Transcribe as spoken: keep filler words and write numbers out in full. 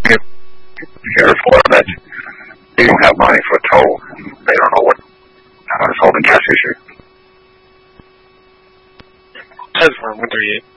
get here for that they don't have money for a toll. They don't know what how to solve the gas issue. ten four one three eight.